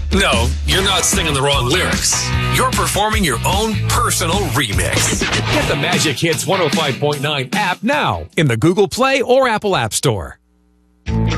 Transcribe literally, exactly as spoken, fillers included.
No, you're not singing the wrong lyrics. You're performing your own personal remix. Get the Magic Hits one oh five point nine app now in the Google Play or Apple App Store.